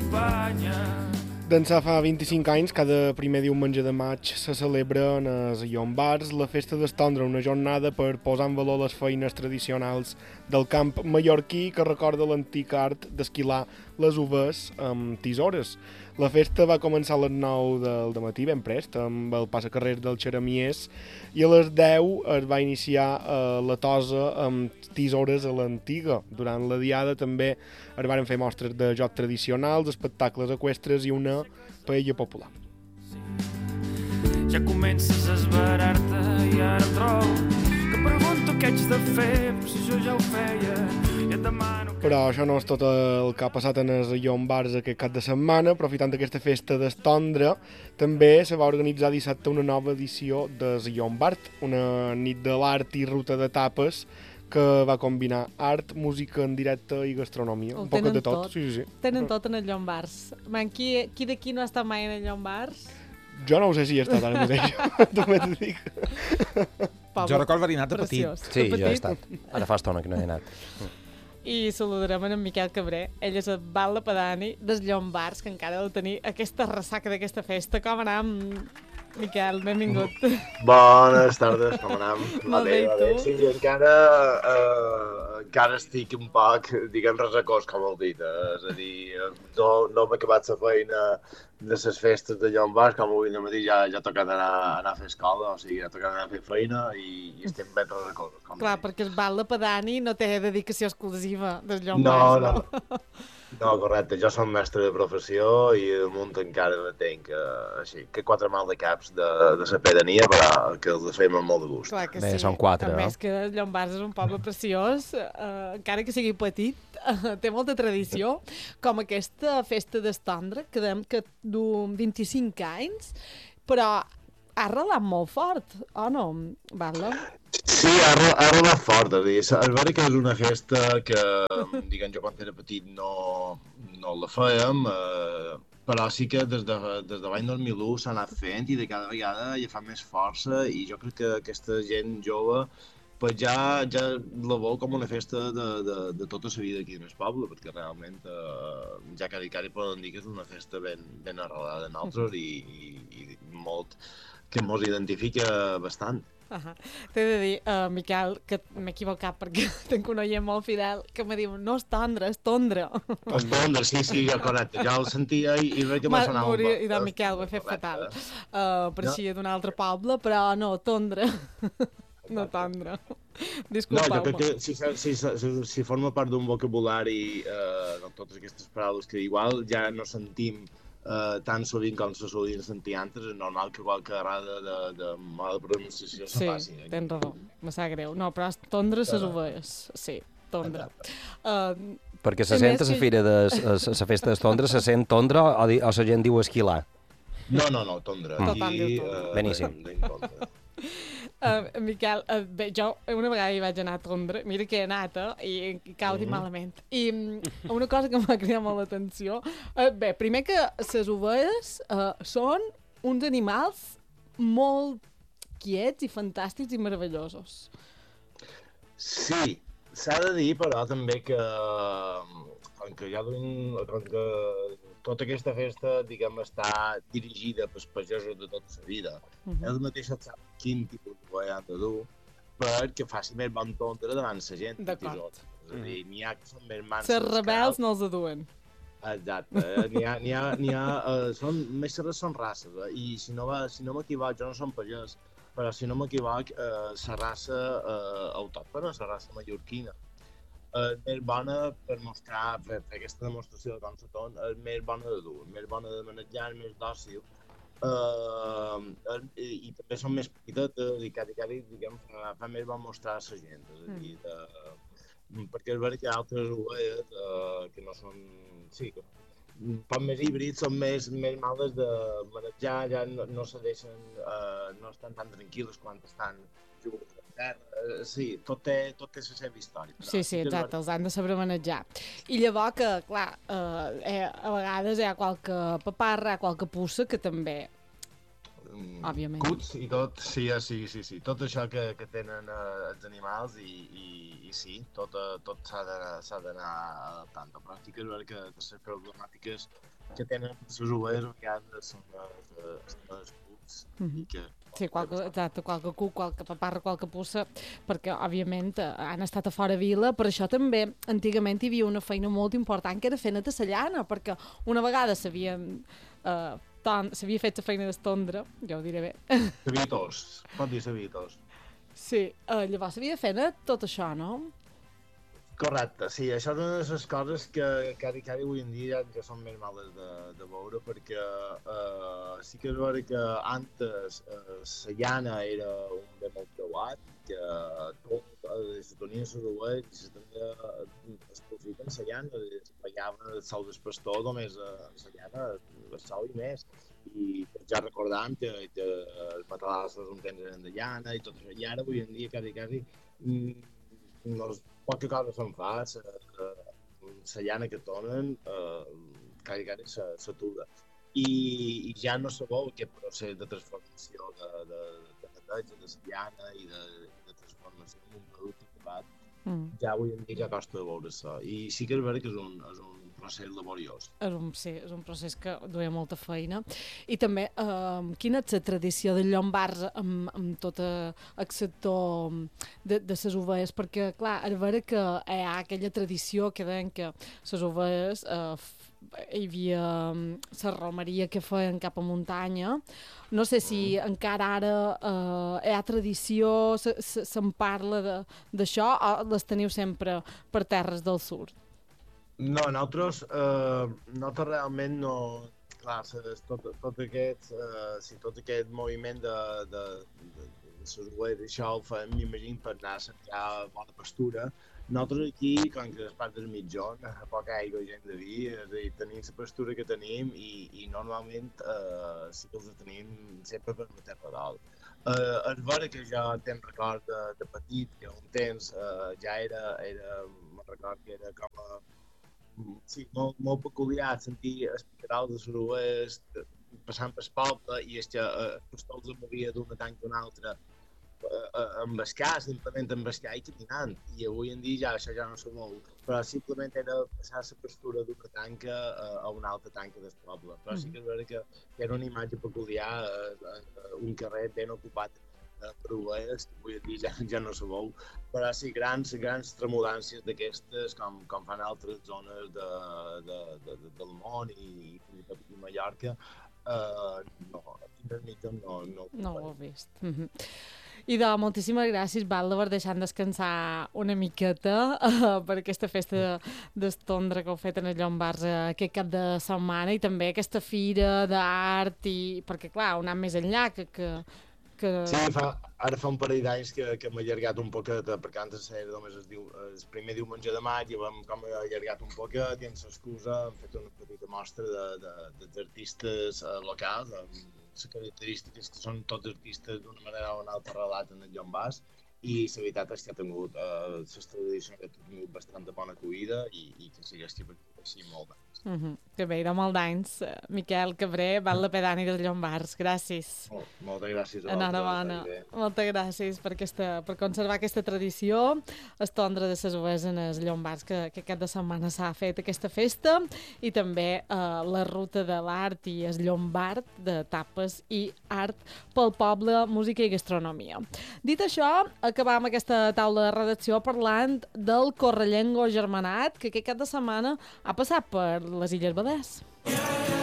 Espanya. D'ençà fa 25 anys, cada primer diumenge de maig se celebra en els Llombards la festa d'estondre, una jornada per posar en valor les feines tradicionals del camp mallorquí que recorda l'antic art d'esquilar les uves amb tisores. La festa va començar a les 9 del matí, ben prest, amb el passacarrer del Xeramiers, i a les 10 es va iniciar la tosa amb tisores a l'antiga. Durant la diada també es van fer mostres de jocs tradicionals, espectacles eqüestres i una paella popular. Ja comences a esverar-te i ara em trobo que pregunto què haig de fer, però si jo ja ho feia i et demano... Però això no és tot el que ha passat en els Llombards aquest cap de setmana. Aprofitant aquesta festa d'estondre, també se va organitzar dissabte una nova edició del Llombard, una nit de l'art i ruta d'etapes que va combinar art, música en directe i gastronomia. Un poc de tot. Sí. Tenen tot en els Llombards. Man, qui d'aquí no ha estat mai en els Llombards? Jo no ho sé si hi he estat ara mateix, també t'ho dic. Jo recordo haver anat de petit. Sí, jo he estat. Ara fa estona que no he anat. I saludarem en Miquel Cabré. Ell és el Val Pedani dels Llombards, que encara ha de tenir aquesta ressaca d'aquesta festa. Com anam, Miquel? Benvingut. Bones tardes, com anam? Molt bé, i tu? Sí, jo encara estic un poc, diguem, resacós, com heu dit. És a dir, no m'he acabat la feina de les festes de Llombards, com avui al matí ja ha tocat anar a fer escola, o sigui, ha tocat anar a fer feina i estem ben resacosos. Clar, perquè el Val Pedani no té dedicació exclusiva dels Llombards. No, correcte. Jo som mestre de professió i damunt encara no tenc així que 4 mal de caps de la pedania, però que els fem amb molt de gust. Clar que Bé, sí. són 4, a més que Llombards és un poble preciós, encara que sigui petit, té molta tradició, com aquesta festa d'estondre, que dèiem que du 25 anys, però ha arrelat molt fort, o no, Val? Sí, ha arrelat fort. És veritat que és una festa que, diguem, jo quan era petit no la fèiem, però sí que des de l'any 2001 s'ha anat fent i de cada vegada ja fa més força i jo crec que aquesta gent jove pues ja la vol com una festa de tota la vida aquí en el poble, perquè realment ja cada poden dir que és una festa ben arrelada en altres i molt que mos identifica bastant. T'he de dir, Miquel, que m'he equivocat perquè tenc un oient molt fidel que me diu, no és tondre, és tondre. És tondre, sí, correcte. Jo el sentia i veig que m'ha sonat un poc. I de Miquel ho he fet fatal. Pareixia d'un altre poble, però no, tondre. No tondre. Disculpeu-me. No, jo crec que si forma part d'un vocabulari de totes aquestes paraules que igual ja no sentim tan sovint com se solien sentir antes, és normal que qualque errada de mala pronunciació se faci. Sí, tens raó, me sap greu. No, però tondre ses ovelles. Sí, tondre. Perquè se sent a la fira de la festa d'estondre, se sent tondre o la gent diu esquilar? No, tondre. Tothom diu tondre. Beníssim. Miquel, bé, jo una vegada hi vaig anar a Tondre, mira que he anat, i cau dir malament. I una cosa que m'ha cridat molt l'atenció, bé, primer que les ovelles són uns animals molt quiets i fantàstics i meravellosos. Sí, s'ha de dir, però, també que tota aquesta festa, diguem, està dirigida pels pagesos de tota la vida. Ells mateixos saben quin tipus d'ovella han de dur perquè faci més bon tondre davant la gent. D'acord. És a dir, n'hi ha que són més manses. Les rebels no els aduen. Exacte. N'hi ha més són races, i si no m'equivoc, jo no som pagès, però si no m'equivoc, la raça autòctona, la raça mallorquina, més bona per mostrar, per fer aquesta demostració de com se ton, és més bona de dur, més bona de manejar, més dòcil, i també són més petitetes i cada diguem, fa més bon mostrar a la gent, és a dir, perquè és veritat que hi ha altres ovelles que no són, sí, poc més híbrids, són més males de manejar, ja no se deixen, no estan tan tranquil·les quan estan jugant a terra. Sí, tot té la seva història. Sí, exacte, els han de saber manejar. I llavors que, clar, a vegades hi ha qualque paparra, qualque puça que també, òbviament. Cuts i tot, sí. Tot això que tenen els animals i sí, tot s'ha d'anar adaptant. Però sí que és veritat que les problemàtiques que tenen les ovelles a vegades són els cucs i que... Sí, exacte, qualque cuc, qualque paparra, qualque puça, perquè, òbviament, han estat a fora vila, per això també, antigament hi havia una feina molt important que era fer neta la llana, perquè una vegada s'havia fet la feina d'estondre, jo ho diré bé. Sabitos, pot dir sabitos. Sí, llavors s'havia de fer tot això, no? Correcte, sí, això és una de les coses que avui en dia ja són més males de veure, perquè sí que és vera que antes la llana era un bé molt creuat, que tot se tenien les ovelles i se tenia es profiten la llana, es pagava el sou del pastor només la llana, el sou i més. I ja recordàvem que els matalassos un temps eren de llana i tot això, i ara avui en dia quasi qualque cosa se'n fa, la llana que donen quasi s'atura. I ja no sabeu aquest procés de transformació de neteja de la llana i de transformació en un producte acabat. Ja avui en dia ja costa de veure això. I sí que és veritat que és un procés laboriós. És un procés que duia molta feina. I també, quina és la tradició de Llombards amb tot el sector de les ovelles? Perquè, clar, és vera que hi ha aquella tradició que deien que les ovelles hi havia la romeria que feien cap a muntanya. No sé si encara ara hi ha tradició, se'n parla d'això, o les teniu sempre per terres del sud? No, nosaltres realment no... Clar, tot aquest moviment de les ovelles, això ho fem, m'imagino, per anar a cercar bona pastura. Nosaltres aquí, com que és part del mitjon, a poca aigua gent de vi, és a dir, tenim la pastura que tenim i normalment sí que els tenim sempre per la terra dalt. És vera que jo tenc record de petit, que un temps ja me'n record que era com a... Sí, molt peculiar sentir els picarals de les ovelles passant pel poble i el pastor els movia d'una tanca a una altra amb escà, simplement amb escà i caminant. I avui en dia això ja no se mou, però simplement era passar la pastura d'una tanca a una altra tanca del poble. Però sí que és vera que era una imatge peculiar, un carrer ben ocupat per ovelles, que avui en dia ja no se veu, però sí, grans tremolàncies d'aquestes, com fan altres zones del món i Mallorca, no, aquí en el mitjà no ho he vist. I moltíssimes gràcies, Valda, per deixar descansar una miqueta per aquesta festa d'estondre que heu fet en el Llombards aquest cap de setmana i també aquesta fira d'art, perquè clar, un any més enllà que... Sí, ara fa un parell d'anys que m'ha allargat un poquet, perquè antes era només el primer diumenge de maig i hem com allargat un poquet i amb l'excusa hem fet una petita mostra dels artistes locals, amb les característiques que són tots artistes d'una manera o una altra relat en el Llombards, i la veritat és que ha tingut les tradicions que ha tingut bastant bona acollida i que segueix així molt d'anys. Que bé, de molt d'anys. Miquel Cabré, Valda Pedani dels Llombards, gràcies. Moltes gràcies a enhorabona. Moltes gràcies per conservar aquesta tradició, estondre de les ovelles en els Llombards, que aquest de setmana s'ha fet aquesta festa, i també la ruta de l'art i el Llombard de tapes i art pel poble, música i gastronomia. Dit això, acabam aquesta taula de redacció parlant del Correllengo Germanat, que aquest cap de setmana ha passat per les Illes Balears.